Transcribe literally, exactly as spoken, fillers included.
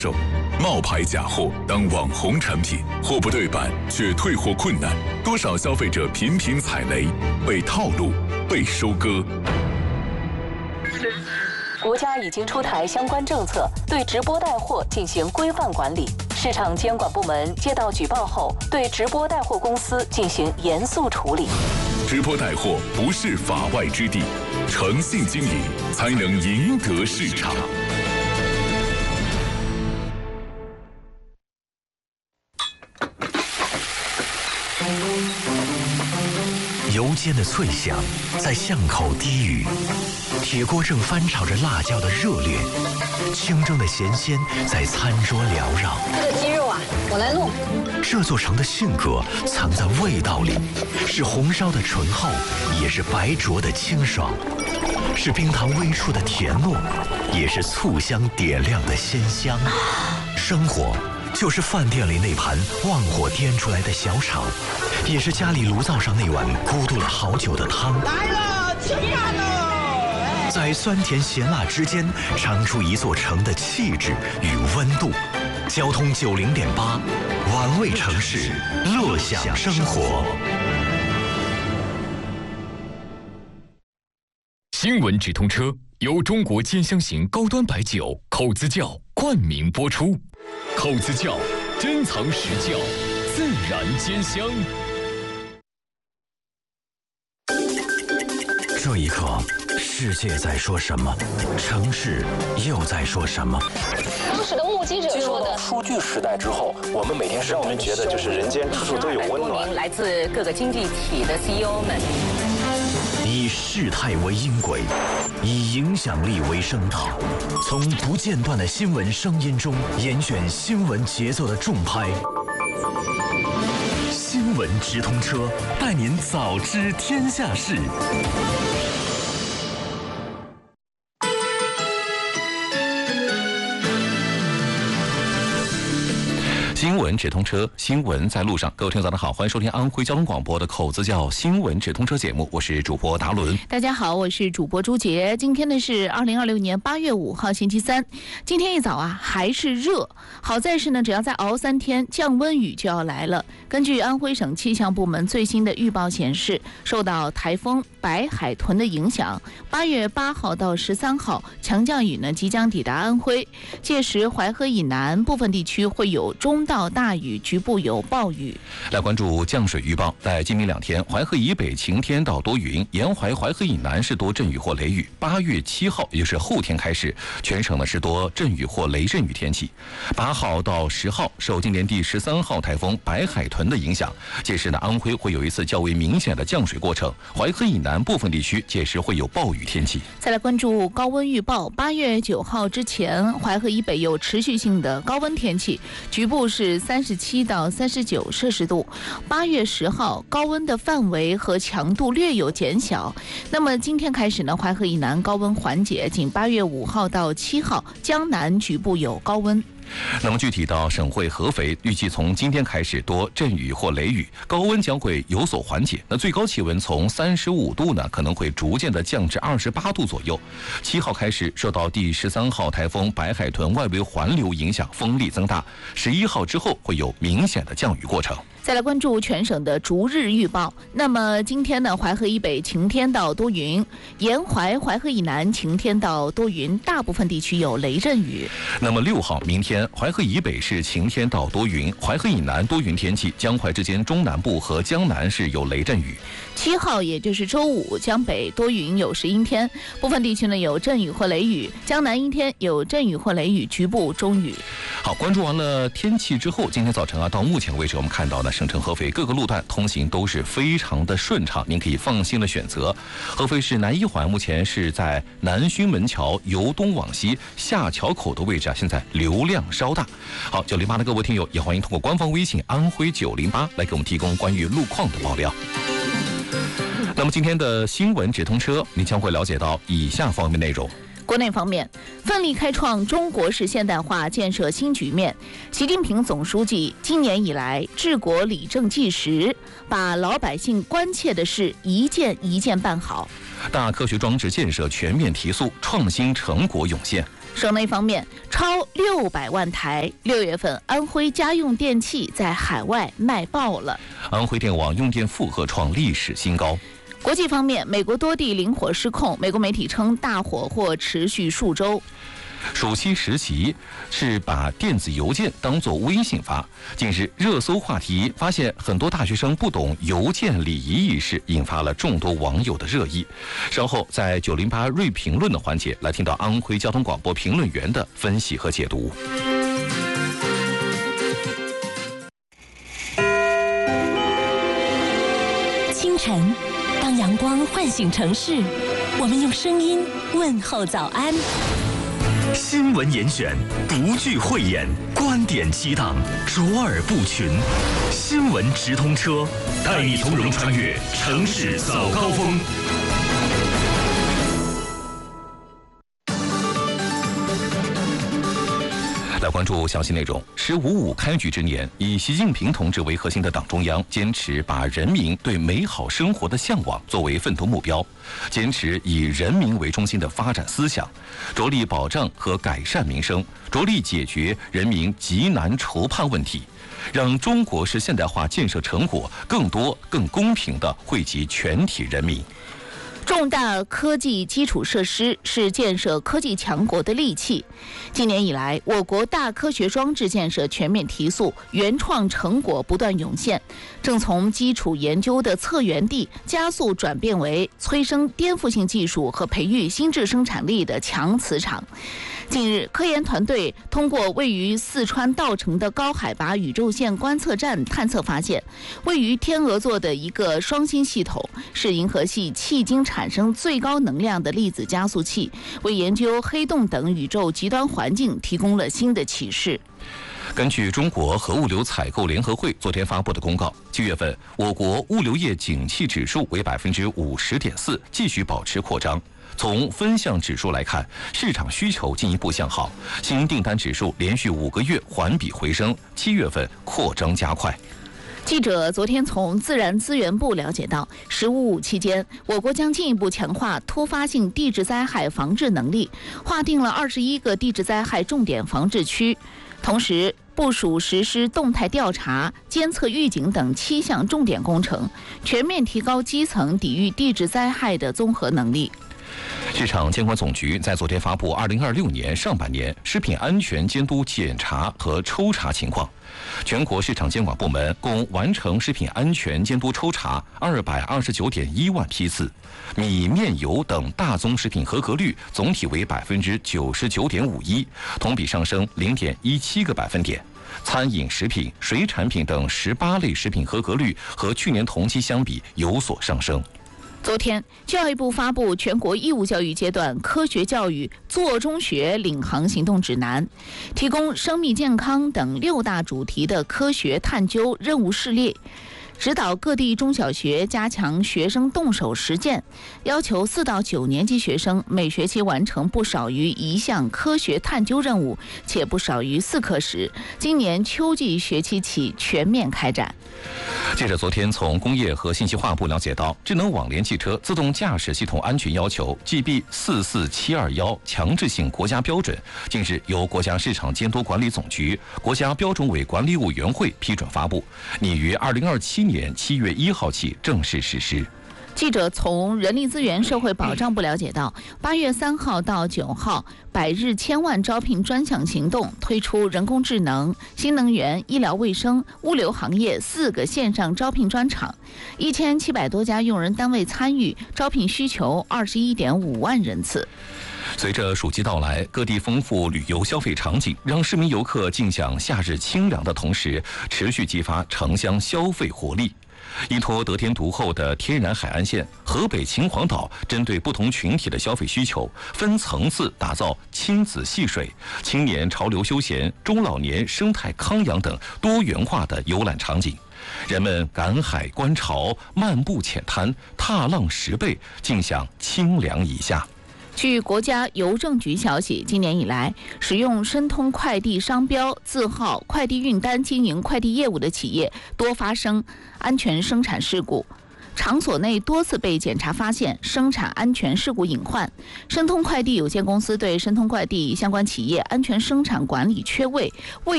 冒牌假货当网红产品，货不对版却退货困难，多少消费者频频踩雷，被套路，被收割。 国家已经出台相关政策，对直播带货进行规范管理。市场监管部门接到举报后，对直播带货公司进行严肃处理。 直播带货不是法外之地，诚信经营才能赢得市场。 油煎的脆响在巷口低语，铁锅正翻炒着辣椒的热烈，清蒸的咸鲜在餐桌缭绕。 这个鸡肉啊，我来弄。 这座城的性格藏在味道里，是红烧的醇厚，也是白灼的清爽，是冰糖微出的甜糯，也是醋香点亮的鲜香。生活就是饭店里那盘旺火颠出来的小炒，也是家里炉灶上那碗咕嘟了好久的汤。 来了，吃饭喽！ 在酸甜咸辣之间，尝出一座城的气质与温度。交通九零点八，玩味城市，乐享生活。 新闻直通车由中国尖香型高端白酒口子窖冠名播出。口子窖，珍藏实窖，自然兼香。 这一刻，世界在说什么？城市又在说什么？ 当时的目击者说的。 数据时代之后，我们每天让我们觉得就是人间处处都有温暖。 来自各个经济体的 C E O 们。 以事态为音轨，以影响力为声道，从不间断的新闻声音中严选新闻节奏的重拍。新闻直通车，带您早知天下事。 新闻直通车，新闻在路上。各位听众早上好，欢迎收听安徽交通广播的口子窖新闻直通车节目，我是主播达伦。 大家好，我是主播朱杰。今天呢是二零二六年八月五号星期三。今天一早啊还是热，好在是呢只要再熬三天，降温雨就要来了。根据安徽省气象部门最新的预报显示，受到台风白海豚的影响，八月八号到十三号强降雨呢即将抵达安徽，届时淮河以南部分地区会有中到大雨，局部有暴雨。 来关注降水预报，在今明两天，淮河以北晴天到多云，沿淮淮河以南是多阵雨或雷雨。八月七号，也就是后天开始，全省呢是多阵雨或雷阵雨天气。八号到十号，受今年第十三号台风白海豚的影响，届时呢安徽会有一次较为明显的降水过程，淮河以南部分地区届时会有暴雨天气。 再来关注高温预报，八月九号之前，淮河以北有持续性的高温天气，局部是三十七到三十九摄氏度。八月十号，高温的范围和强度略有减小。那么今天开始呢，淮河以南高温缓解，仅八月五号到七号，江南局部有高温。 那么具体到省会合肥，预计从今天开始多阵雨或雷雨，高温将会有所缓解。那最高气温从三十五度呢，可能会逐渐的降至二十八度左右。七号开始，受到第十三号台风白海豚外围环流影响，风力增大。十一号之后会有明显的降雨过程。 再来关注全省的逐日预报。那么今天呢，淮河以北晴天到多云，沿淮淮河以南晴天到多云，大部分地区有雷阵雨。 那么六号明天，淮河以北是晴天到多云，淮河以南多云天气，江淮之间中南部和江南是有雷阵雨。 七号也就是周五，江北多云有时阴天，部分地区呢有阵雨或雷雨，江南阴天有阵雨或雷雨，局部中雨。 好，关注完了天气之后，今天早晨啊，到目前为止我们看到呢，省城合肥各个路段通行都是非常的顺畅，您可以放心的选择。合肥市南一环目前是在南圩门桥由东往西下桥口的位置啊，现在流量稍大。好，九零八的各位听友也欢迎通过官方微信安徽九零八来给我们提供关于路况的爆料。那么今天的新闻直通车，您将会了解到以下方面内容。 国内方面，奋力开创中国式现代化建设新局面。习近平总书记今年以来治国理政纪实，把老百姓关切的事一件一件办好。 大科学装置建设全面提速，创新成果涌现。 省内方面，超六百万台，六月份安徽家用电器在海外卖爆了。 安徽电网用电负荷创历史新高。 国际方面，美国多地林火失控，美国媒体称大火或持续数周。 暑期实习是把电子邮件当作微信发。近日热搜话题发现很多大学生不懂邮件礼仪意识，引发了众多网友的热议。稍后在九零八锐评论的环节，来听到安徽交通广播评论员的分析和解读。 清晨，当阳光唤醒城市，我们用声音问候早安。 新闻严选，独具慧眼，观点激荡，卓尔不群。新闻直通车，带你从容穿越城市早高峰。 来关注详细内容。十五五开局之年，以习近平同志为核心的党中央坚持把人民对美好生活的向往作为奋斗目标，坚持以人民为中心的发展思想，着力保障和改善民生，着力解决人民急难愁盼问题，让中国式现代化建设成果更多、更公平地惠及全体人民。 重大科技基础设施是建设科技强国的利器。今年以来，我国大科学装置建设全面提速，原创成果不断涌现，正从基础研究的策源地加速转变为催生颠覆性技术和培育新质生产力的强磁场。近日，科研团队通过位于四川稻城的高海拔宇宙线观测站探测发现，位于天鹅座的一个双星系统是银河系迄今产生最高能量的粒子加速器，为研究黑洞等宇宙极端环境提供了新的启示。 根据中国核物流采购联合会昨天发布的公告，七月份我国物流业景气指数为百分之五十点四，继续保持扩张。从分项指数来看，市场需求进一步向好，新订单指数连续五个月环比回升，七月份扩张加快。 记者昨天从自然资源部了解到，十五五期间，我国将进一步强化突发性地质灾害防治能力，划定了二十一个地质灾害重点防治区，同时部署实施动态调查、监测预警等七项重点工程，全面提高基层抵御地质灾害的综合能力。 市场监管总局在昨天发布二零二六年上半年食品安全监督检查和抽查情况。全国市场监管部门共完成食品安全监督抽查二百二十九点一万批次，米面油等大宗食品合格率总体为百分之九十九点五一，同比上升零点一七个百分点。餐饮食品、水产品等十八类食品合格率和去年同期相比有所上升。 昨天，教育部发布全国义务教育阶段科学教育做中学领航行动指南，提供生命健康等六大主题的科学探究任务示例，指导各地中小学加强学生动手实践，要求四到九年级学生每学期完成不少于一项科学探究任务，且不少于四课时。今年秋季学期起全面开展。 记者昨天从工业和信息化部了解到，智能网联汽车自动驾驶系统安全要求 G B 四四七二一强制性国家标准近日由国家市场监督管理总局、国家标准委管理委员会批准发布，拟于二零二七年七月一号起正式实施。 记者从人力资源社会保障部了解到，八月三号到九号百日千万招聘专项行动推出人工智能、新能源、医疗卫生、物流行业四个线上招聘专场，一千七百多家用人单位参与，招聘需求二十一点五万人次。 随着暑期到来，各地丰富旅游消费场景，让市民游客尽享夏日清凉的同时，持续激发城乡消费活力。依托得天独厚的天然海岸线，河北秦皇岛针对不同群体的消费需求，分层次打造亲子戏水、青年潮流休闲、中老年生态康养等多元化的游览场景。人们赶海观潮、漫步浅滩、踏浪拾贝，尽享清凉一夏。 据国家邮政局消息，今年以来，使用申通快递商标字号快递运单经营快递业务的企业多发生安全生产事故，场所内多次被检查发现生产安全事故隐患。申通快递有限公司对申通快递相关企业安全生产管理缺位未